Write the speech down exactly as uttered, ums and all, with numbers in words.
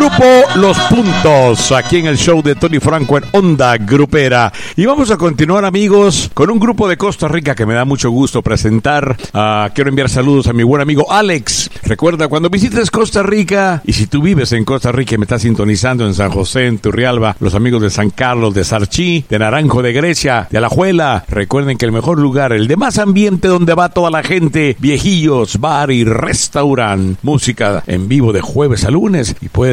Grupo Los Puntos, aquí en el show de Tony Franco en Onda Grupera. Y vamos a continuar, amigos, con un grupo de Costa Rica que me da mucho gusto presentar. Uh, quiero enviar saludos a mi buen amigo Alex. Recuerda, cuando visites Costa Rica, y si tú vives en Costa Rica y me estás sintonizando en San José, en Turrialba, los amigos de San Carlos, de Sarchí, de Naranjo de Grecia, de Alajuela, recuerden que el mejor lugar, el de más ambiente, donde va toda la gente, viejillos, bar y restaurante, música en vivo de jueves a lunes, y puede